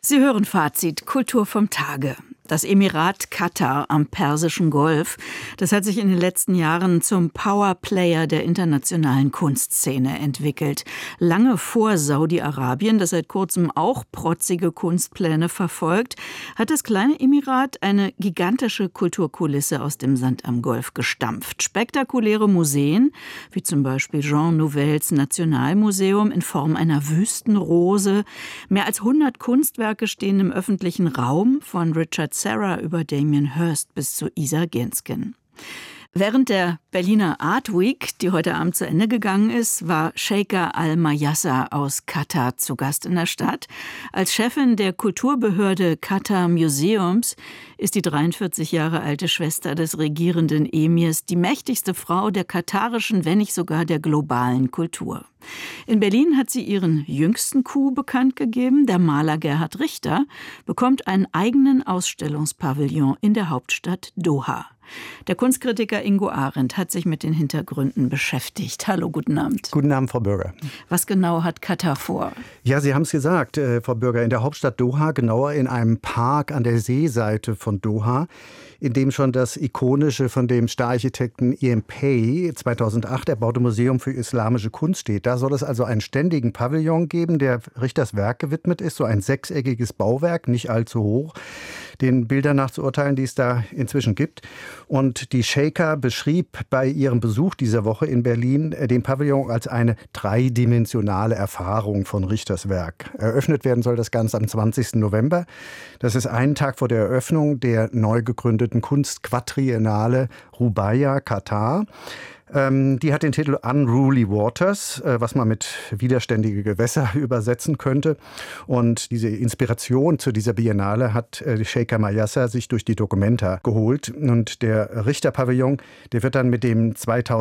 Sie hören Fazit Kultur vom Tage. Das Emirat Katar am Persischen Golf, das hat sich in den letzten Jahren zum Powerplayer der internationalen Kunstszene entwickelt. Lange vor Saudi-Arabien, das seit kurzem auch protzige Kunstpläne verfolgt, hat das kleine Emirat eine gigantische Kulturkulisse aus dem Sand am Golf gestampft. Spektakuläre Museen, wie zum Beispiel Jean Nouvelles Nationalmuseum in Form einer Wüstenrose. Mehr als 100 Kunstwerke stehen im öffentlichen Raum, von Richard Serra über Damien Hirst bis zu Isa Genskin. Während der Berliner Art Week, die heute Abend zu Ende gegangen ist, war Sheikha Al-Mayassa aus Katar zu Gast in der Stadt. Als Chefin der Kulturbehörde Qatar Museums ist die 43 Jahre alte Schwester des regierenden Emirs die mächtigste Frau der katarischen, wenn nicht sogar der globalen Kultur. In Berlin hat sie ihren jüngsten Coup bekannt gegeben. Der Maler Gerhard Richter bekommt einen eigenen Ausstellungspavillon in der Hauptstadt Doha. Der Kunstkritiker Ingo Arendt hat sich mit den Hintergründen beschäftigt. Hallo, guten Abend. Guten Abend, Frau Bürger. Was genau hat Katar vor? Ja, Sie haben es gesagt, Frau Bürger, in der Hauptstadt Doha, genauer in einem Park an der Seeseite von Doha, in dem schon das ikonische, von dem Stararchitekten Ian Pei 2008 erbaute Museum für islamische Kunst steht. Da soll es also einen ständigen Pavillon geben, der Richters Werk gewidmet ist, so ein sechseckiges Bauwerk, nicht allzu hoch, den Bildern nach zu urteilen, die es da inzwischen gibt. Und die Sheikha beschrieb bei ihrem Besuch dieser Woche in Berlin den Pavillon als eine dreidimensionale Erfahrung von Richters Werk. Eröffnet werden soll das Ganze am 20. November. Das ist einen Tag vor der Eröffnung der neu gegründeten Kunstquadriennale Rubaiyat Katar. Die hat den Titel Unruly Waters, was man mit widerständige Gewässer übersetzen könnte. Und diese Inspiration zu dieser Biennale hat die Sheikha Mayassa sich durch die Documenta geholt. Und der Richter-Pavillon, der wird dann mit dem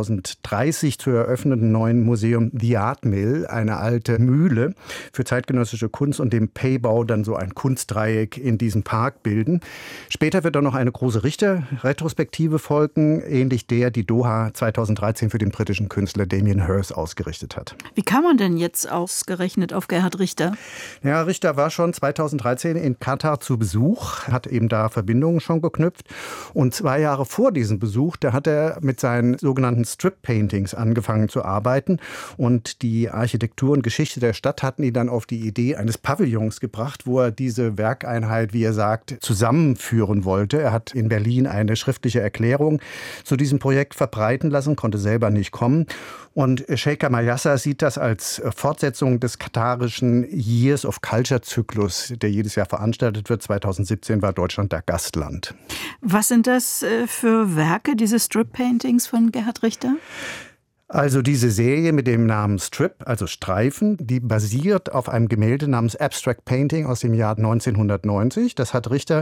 2030 zu eröffnenden neuen Museum The Art Mill, eine alte Mühle für zeitgenössische Kunst, und dem Pei-Bau dann so ein Kunstdreieck in diesem Park bilden. Später wird dann noch eine große Richter-Retrospektive folgen, ähnlich der, die Doha 2013 für den britischen Künstler Damien Hirst ausgerichtet hat. Wie kam man denn jetzt ausgerechnet auf Gerhard Richter? Ja, Richter war schon 2013 in Katar zu Besuch, hat eben da Verbindungen schon geknüpft. Und 2 Jahre vor diesem Besuch, da hat er mit seinen sogenannten Strip-Paintings angefangen zu arbeiten. Und die Architektur und Geschichte der Stadt hatten ihn dann auf die Idee eines Pavillons gebracht, wo er diese Werkeinheit, wie er sagt, zusammenführen wollte. Er hat in Berlin eine schriftliche Erklärung zu diesem Projekt verbreiten lassen, konnte selber nicht kommen. Und Sheikha Mayassa sieht das als Fortsetzung des katarischen Years of Culture Zyklus, der jedes Jahr veranstaltet wird. 2017 war Deutschland da Gastland. Was sind das für Werke, diese Strip-Paintings von Gerhard Richter? Also diese Serie mit dem Namen Strip, also Streifen, die basiert auf einem Gemälde namens Abstract Painting aus dem Jahr 1990. Das hat Richter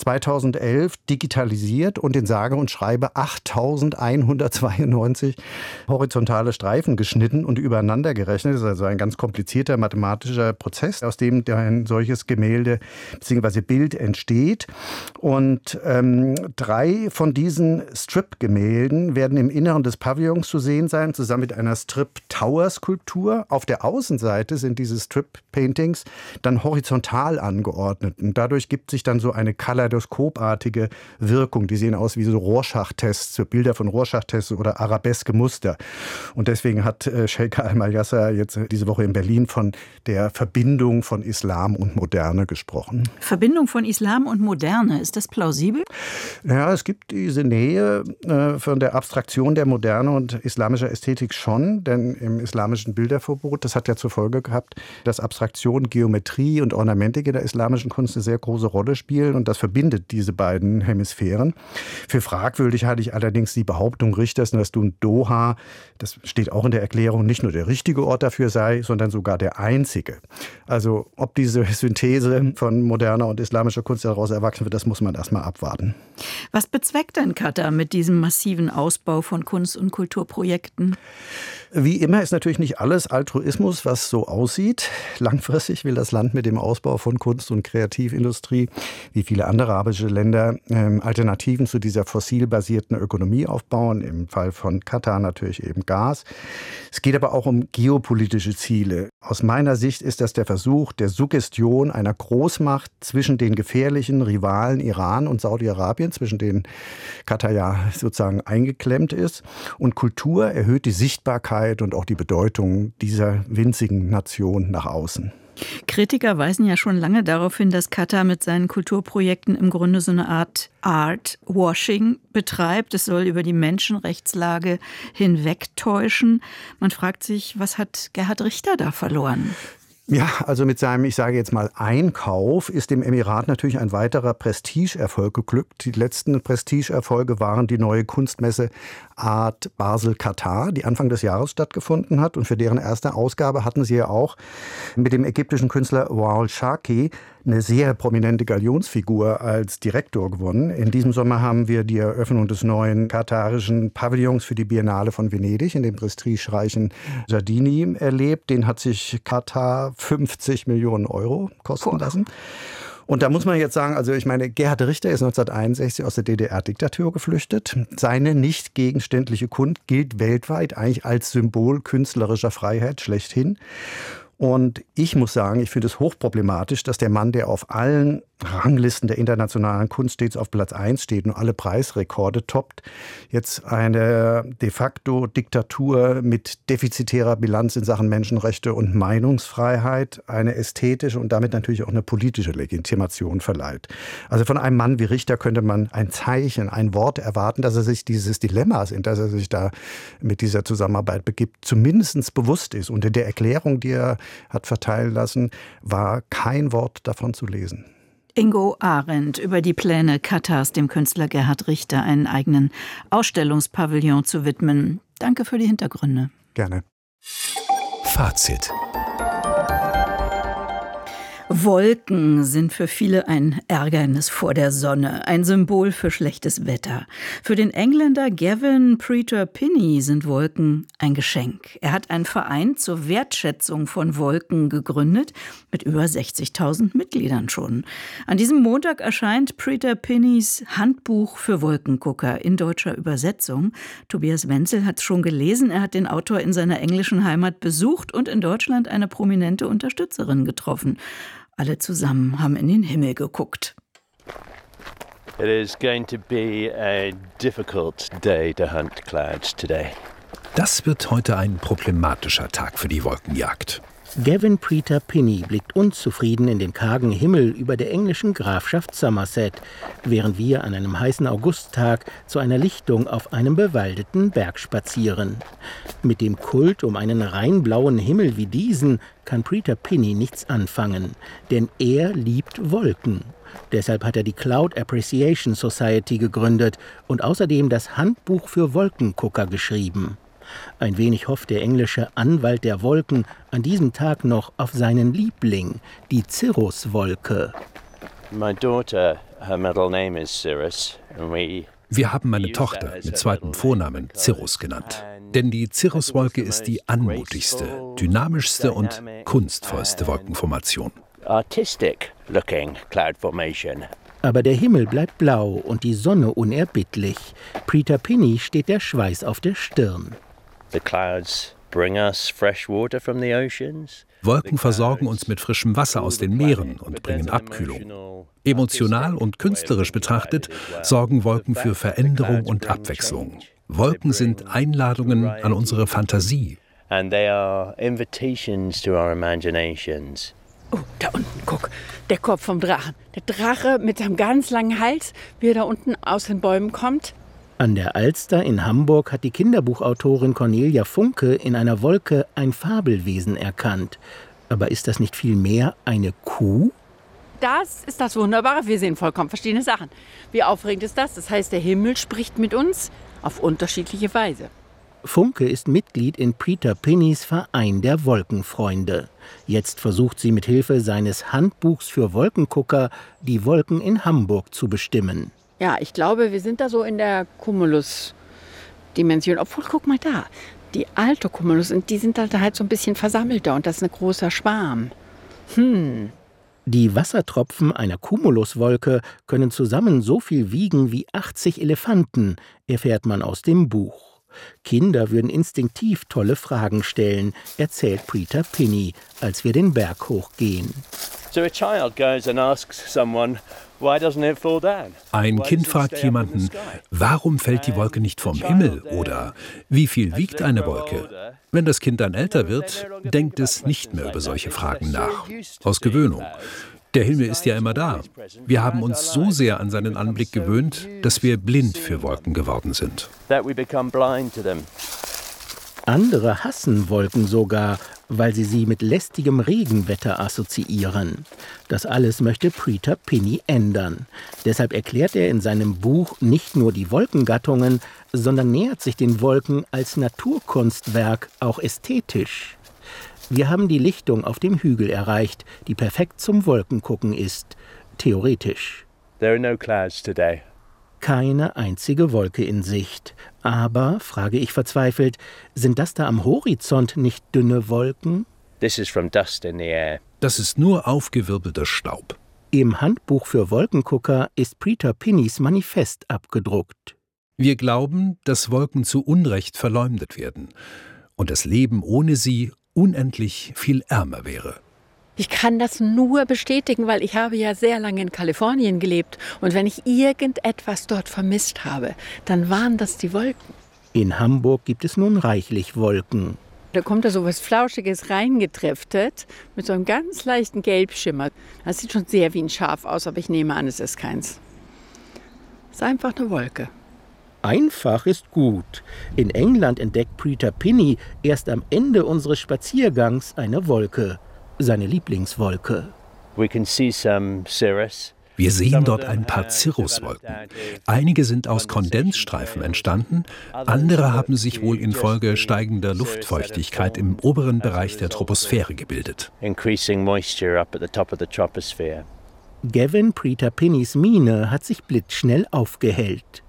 2011 digitalisiert und in sage und schreibe 8.192 horizontale Streifen geschnitten und übereinander gerechnet. Das ist also ein ganz komplizierter mathematischer Prozess, aus dem ein solches Gemälde bzw. Bild entsteht. Und 3 von diesen Strip-Gemälden werden im Inneren des Pavillons zu sehen sein, zusammen mit einer Strip-Tower-Skulptur. Auf der Außenseite sind diese Strip-Paintings dann horizontal angeordnet. Und dadurch gibt sich dann so eine kaleidoskopartige Wirkung. Die sehen aus wie so Rorschach-Tests, so Bilder von Rorschach-Tests oder arabeske Muster. Und deswegen hat Sheikha Al-Mayassa jetzt diese Woche in Berlin von der Verbindung von Islam und Moderne gesprochen. Verbindung von Islam und Moderne, ist das plausibel? Ja, es gibt diese Nähe von der Abstraktion der Moderne und islamischer Ästhetik schon, denn im islamischen Bilderverbot, das hat ja zur Folge gehabt, dass Abstraktion, Geometrie und Ornamentik in der islamischen Kunst eine sehr große Rolle spielen, und das verbindet diese beiden Hemisphären. Für fragwürdig halte ich allerdings die Behauptung Richters, dass nun Doha, das steht auch in der Erklärung, nicht nur der richtige Ort dafür sei, sondern sogar der einzige. Also ob diese Synthese von moderner und islamischer Kunst daraus erwachsen wird, das muss man erstmal abwarten. Was bezweckt denn Katar mit diesem massiven Ausbau von Kunst- und Kulturprojekten? Wolken? Wie immer ist natürlich nicht alles Altruismus, was so aussieht. Langfristig will das Land mit dem Ausbau von Kunst- und Kreativindustrie, wie viele andere arabische Länder, Alternativen zu dieser fossilbasierten Ökonomie aufbauen. Im Fall von Katar natürlich eben Gas. Es geht aber auch um geopolitische Ziele. Aus meiner Sicht ist das der Versuch der Suggestion einer Großmacht zwischen den gefährlichen Rivalen Iran und Saudi-Arabien, zwischen denen Katar ja sozusagen eingeklemmt ist. Und Kultur erhöht die Sichtbarkeit und auch die Bedeutung dieser winzigen Nation nach außen. Kritiker weisen ja schon lange darauf hin, dass Katar mit seinen Kulturprojekten im Grunde so eine Art Art-Washing betreibt. Es soll über die Menschenrechtslage hinwegtäuschen. Man fragt sich, was hat Gerhard Richter da verloren? Ja, also mit seinem, ich sage jetzt mal, Einkauf ist dem Emirat natürlich ein weiterer Prestigeerfolg geglückt. Die letzten Prestigeerfolge waren die neue Kunstmesse Art Basel Katar, die Anfang des Jahres stattgefunden hat. Und für deren erste Ausgabe hatten sie ja auch mit dem ägyptischen Künstler Wael Shaki eine sehr prominente Galionsfigur als Direktor gewonnen. In diesem Sommer haben wir die Eröffnung des neuen katarischen Pavillons für die Biennale von Venedig in dem prestigereichen Giardini erlebt. Den hat sich Katar 50 Millionen Euro kosten lassen. Und da muss man jetzt sagen, also ich meine, Gerhard Richter ist 1961 aus der DDR-Diktatur geflüchtet. Seine nicht gegenständliche Kunst gilt weltweit eigentlich als Symbol künstlerischer Freiheit schlechthin. Und ich muss sagen, ich finde es hochproblematisch, dass der Mann, der auf allen Ranglisten der internationalen Kunst stets auf Platz 1 steht und alle Preisrekorde toppt, jetzt eine de facto Diktatur mit defizitärer Bilanz in Sachen Menschenrechte und Meinungsfreiheit eine ästhetische und damit natürlich auch eine politische Legitimation verleiht. Also von einem Mann wie Richter könnte man ein Zeichen, ein Wort erwarten, dass er sich dieses Dilemmas, in das er sich da mit dieser Zusammenarbeit begibt, zumindest bewusst ist. Und in der Erklärung, die er hat verteilen lassen, war kein Wort davon zu lesen. Ingo Arendt über die Pläne Katars, dem Künstler Gerhard Richter einen eigenen Ausstellungspavillon zu widmen. Danke für die Hintergründe. Gerne. Fazit. Wolken sind für viele ein Ärgernis vor der Sonne, ein Symbol für schlechtes Wetter. Für den Engländer Gavin Preter-Pinney sind Wolken ein Geschenk. Er hat einen Verein zur Wertschätzung von Wolken gegründet, mit über 60.000 Mitgliedern schon. An diesem Montag erscheint Preter-Pinneys Handbuch für Wolkengucker in deutscher Übersetzung. Tobias Wenzel hat es schon gelesen. Er hat den Autor in seiner englischen Heimat besucht und in Deutschland eine prominente Unterstützerin getroffen. Alle zusammen haben in den Himmel geguckt. It is going to be a difficult day to hunt clouds today. Das wird heute ein problematischer Tag für die Wolkenjagd. Gavin Preter-Pinney blickt unzufrieden in den kargen Himmel über der englischen Grafschaft Somerset, während wir an einem heißen Augusttag zu einer Lichtung auf einem bewaldeten Berg spazieren. Mit dem Kult um einen rein blauen Himmel wie diesen kann Preter-Pinney nichts anfangen, denn er liebt Wolken. Deshalb hat er die Cloud Appreciation Society gegründet und außerdem das Handbuch für Wolkengucker geschrieben. Ein wenig hofft der englische Anwalt der Wolken an diesem Tag noch auf seinen Liebling, die Cirrus-Wolke. My daughter, her middle name is Cirrus, and Wir haben meine Tochter mit zweitem Vornamen Cirrus genannt. Denn die Cirruswolke ist die anmutigste, dynamischste und kunstvollste Wolkenformation. Artistic looking cloud formation. Aber der Himmel bleibt blau und die Sonne unerbittlich. Preter-Pinney steht der Schweiß auf der Stirn. The clouds bring us fresh water from the oceans. Wolken versorgen uns mit frischem Wasser aus den Meeren und bringen Abkühlung. Emotional und künstlerisch betrachtet sorgen Wolken für Veränderung und Abwechslung. Wolken sind Einladungen an unsere Fantasie. And they are invitations to our imaginations. Oh, da unten, guck, der Kopf vom Drachen. Der Drache mit seinem ganz langen Hals, wie er da unten aus den Bäumen kommt. An der Alster in Hamburg hat die Kinderbuchautorin Cornelia Funke in einer Wolke ein Fabelwesen erkannt. Aber ist das nicht vielmehr eine Kuh? Das ist das Wunderbare. Wir sehen vollkommen verschiedene Sachen. Wie aufregend ist das? Das heißt, der Himmel spricht mit uns auf unterschiedliche Weise. Funke ist Mitglied in Preter-Pinneys Verein der Wolkenfreunde. Jetzt versucht sie mit Hilfe seines Handbuchs für Wolkengucker, die Wolken in Hamburg zu bestimmen. Ja, ich glaube, wir sind da so in der Cumulus-Dimension. Obwohl, guck mal da. Die Altocumulus, und die sind halt so ein bisschen versammelter und das ist ein großer Schwarm. Die Wassertropfen einer Cumuluswolke können zusammen so viel wiegen wie 80 Elefanten, erfährt man aus dem Buch. Kinder würden instinktiv tolle Fragen stellen, erzählt Preeta Pinney, als wir den Berg hochgehen. Ein Kind fragt jemanden, warum fällt die Wolke nicht vom Himmel? Oder wie viel wiegt eine Wolke? Wenn das Kind dann älter wird, denkt es nicht mehr über solche Fragen nach. Aus Gewöhnung. Der Himmel ist ja immer da. Wir haben uns so sehr an seinen Anblick gewöhnt, dass wir blind für Wolken geworden sind. Andere hassen Wolken sogar, weil sie mit lästigem Regenwetter assoziieren. Das alles möchte Preeta Pinney ändern. Deshalb erklärt er in seinem Buch nicht nur die Wolkengattungen, sondern nähert sich den Wolken als Naturkunstwerk auch ästhetisch. Wir haben die Lichtung auf dem Hügel erreicht, die perfekt zum Wolkengucken ist, theoretisch. There are no clouds today. Keine einzige Wolke in Sicht. Aber, frage ich verzweifelt, sind das da am Horizont nicht dünne Wolken? This is from dust in the air. Das ist nur aufgewirbelter Staub. Im Handbuch für Wolkengucker ist Preeta Pinneys Manifest abgedruckt. Wir glauben, dass Wolken zu Unrecht verleumdet werden und das Leben ohne sie unendlich viel ärmer wäre. Ich kann das nur bestätigen, weil ich habe ja sehr lange in Kalifornien gelebt. Und wenn ich irgendetwas dort vermisst habe, dann waren das die Wolken. In Hamburg gibt es nun reichlich Wolken. Da kommt da so was Flauschiges reingetriftet mit so einem ganz leichten Gelbschimmer. Das sieht schon sehr wie ein Schaf aus, aber ich nehme an, es ist keins. Es ist einfach eine Wolke. Einfach ist gut. In England entdeckt Preeta Pinney erst am Ende unseres Spaziergangs eine Wolke. Seine Lieblingswolke. Wir sehen dort ein paar Cirruswolken. Einige sind aus Kondensstreifen entstanden, andere haben sich wohl infolge steigender Luftfeuchtigkeit im oberen Bereich der Troposphäre gebildet. Gavin Preeta Pinneys Miene hat sich blitzschnell aufgehellt.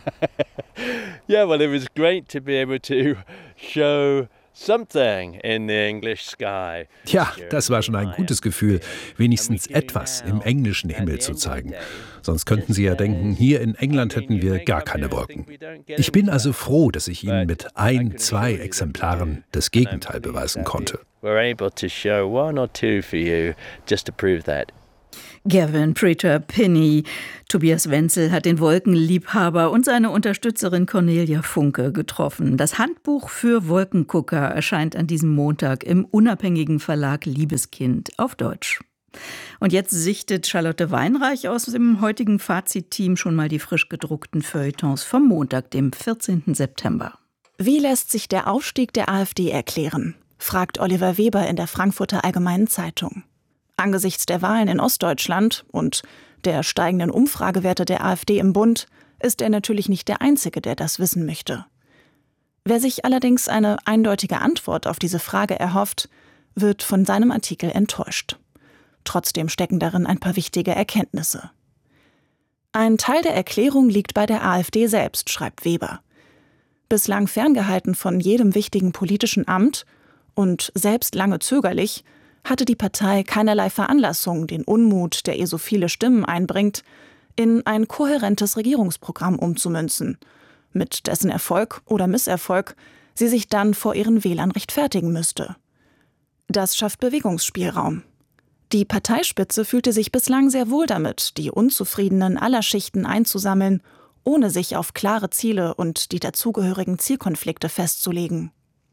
Yeah, well, it was great to be able to show something in the English sky. Ja, das war schon ein gutes Gefühl, wenigstens etwas im englischen Himmel zu zeigen. Sonst könnten Sie ja denken, hier in England hätten wir gar keine Wolken. Ich bin also froh, dass ich Ihnen mit 2 Exemplaren das Gegenteil beweisen konnte. We're able to show 1 or 2 for you just to prove that. Gavin Preeta Pinney. Tobias Wenzel hat den Wolkenliebhaber und seine Unterstützerin Cornelia Funke getroffen. Das Handbuch für Wolkengucker erscheint an diesem Montag im unabhängigen Verlag Liebeskind auf Deutsch. Und jetzt sichtet Charlotte Weinreich aus dem heutigen Fazit-Team schon mal die frisch gedruckten Feuilletons vom Montag, dem 14. September. Wie lässt sich der Aufstieg der AfD erklären? Fragt Oliver Weber in der Frankfurter Allgemeinen Zeitung. Angesichts der Wahlen in Ostdeutschland und der steigenden Umfragewerte der AfD im Bund ist er natürlich nicht der Einzige, der das wissen möchte. Wer sich allerdings eine eindeutige Antwort auf diese Frage erhofft, wird von seinem Artikel enttäuscht. Trotzdem stecken darin ein paar wichtige Erkenntnisse. Ein Teil der Erklärung liegt bei der AfD selbst, schreibt Weber. Bislang ferngehalten von jedem wichtigen politischen Amt und selbst lange zögerlich, hatte die Partei keinerlei Veranlassung, den Unmut, der ihr so viele Stimmen einbringt, in ein kohärentes Regierungsprogramm umzumünzen, mit dessen Erfolg oder Misserfolg sie sich dann vor ihren Wählern rechtfertigen müsste. Das schafft Bewegungsspielraum. Die Parteispitze fühlte sich bislang sehr wohl damit, die Unzufriedenen aller Schichten einzusammeln, ohne sich auf klare Ziele und die dazugehörigen Zielkonflikte festzulegen.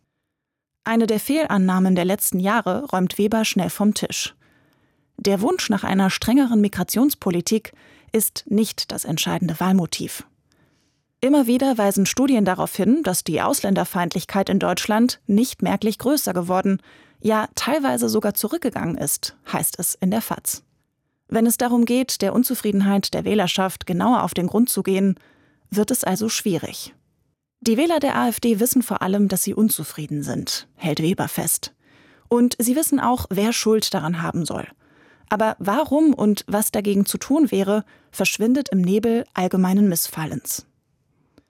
Eine der Fehlannahmen der letzten Jahre räumt Weber schnell vom Tisch. Der Wunsch nach einer strengeren Migrationspolitik ist nicht das entscheidende Wahlmotiv. Immer wieder weisen Studien darauf hin, dass die Ausländerfeindlichkeit in Deutschland nicht merklich größer geworden, ja teilweise sogar zurückgegangen ist, heißt es in der FAZ. Wenn es darum geht, der Unzufriedenheit der Wählerschaft genauer auf den Grund zu gehen, wird es also schwierig. Die Wähler der AfD wissen vor allem, dass sie unzufrieden sind, hält Weber fest. Und sie wissen auch, wer Schuld daran haben soll. Aber warum und was dagegen zu tun wäre, verschwindet im Nebel allgemeinen Missfallens.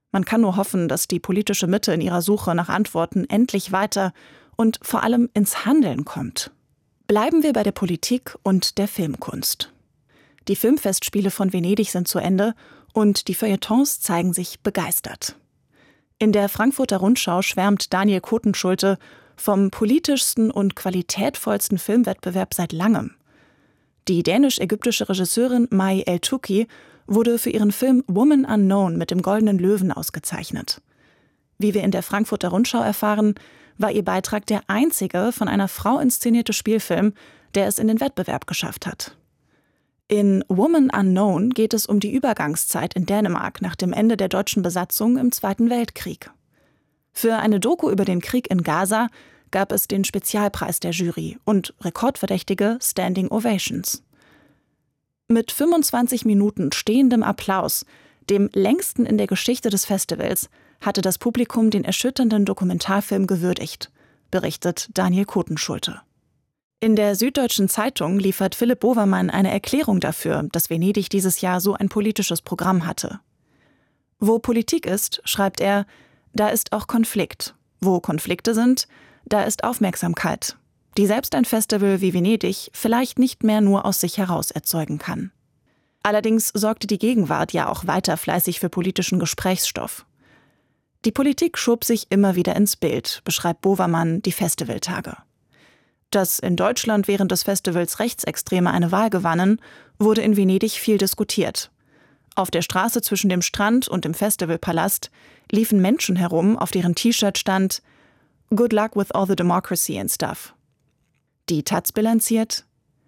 Man kann nur hoffen, dass die politische Mitte in ihrer Suche nach Antworten endlich weiter und vor allem ins Handeln kommt. Bleiben wir bei der Politik und der Filmkunst. Die Filmfestspiele von Venedig sind zu Ende und die Feuilletons zeigen sich begeistert. In der Frankfurter Rundschau schwärmt Daniel Kotenschulte vom politischsten und qualitätvollsten Filmwettbewerb seit langem. Die dänisch-ägyptische Regisseurin Mai El-Touki wurde für ihren Film Woman Unknown mit dem Goldenen Löwen ausgezeichnet. Wie wir in der Frankfurter Rundschau erfahren, war ihr Beitrag der einzige von einer Frau inszenierte Spielfilm, der es in den Wettbewerb geschafft hat. In Woman Unknown geht es um die Übergangszeit in Dänemark nach dem Ende der deutschen Besatzung im Zweiten Weltkrieg. Für eine Doku über den Krieg in Gaza gab es den Spezialpreis der Jury und rekordverdächtige Standing Ovations. Mit 25 Minuten stehendem Applaus, dem längsten in der Geschichte des Festivals, hatte das Publikum den erschütternden Dokumentarfilm gewürdigt, berichtet Daniel Kotenschulte. In der Süddeutschen Zeitung liefert Philipp Bovermann eine Erklärung dafür, dass Venedig dieses Jahr so ein politisches Programm hatte. Wo Politik ist, schreibt er, da ist auch Konflikt. Wo Konflikte sind, da ist Aufmerksamkeit, die selbst ein Festival wie Venedig vielleicht nicht mehr nur aus sich heraus erzeugen kann. Allerdings sorgte die Gegenwart ja auch weiter fleißig für politischen Gesprächsstoff. Die Politik schob sich immer wieder ins Bild, beschreibt Bovermann die Festivaltage. Dass in Deutschland während des Festivals Rechtsextreme eine Wahl gewannen, wurde in Venedig viel diskutiert. Auf der Straße zwischen dem Strand und dem Festivalpalast liefen Menschen herum, auf deren T-Shirt stand "Good luck with all the democracy and stuff". Die Taz bilanziert: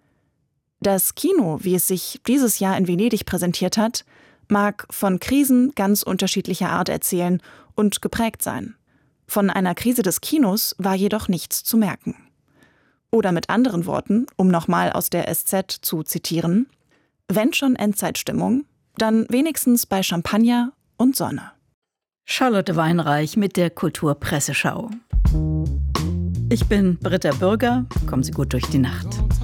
Das Kino, wie es sich dieses Jahr in Venedig präsentiert hat, mag von Krisen ganz unterschiedlicher Art erzählen und geprägt sein. Von einer Krise des Kinos war jedoch nichts zu merken. Oder mit anderen Worten, um nochmal aus der SZ zu zitieren: Wenn schon Endzeitstimmung, dann wenigstens bei Champagner und Sonne. Charlotte Weinreich mit der Kulturpresseschau. Ich bin Britta Bürger. Kommen Sie gut durch die Nacht.